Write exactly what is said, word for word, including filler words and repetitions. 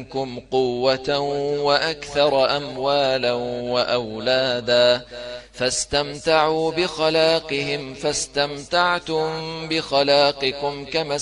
منكم قوة وأكثر أموالا وأولادا فاستمتعوا بخلاقهم فاستمتعتم بخلاقكم كما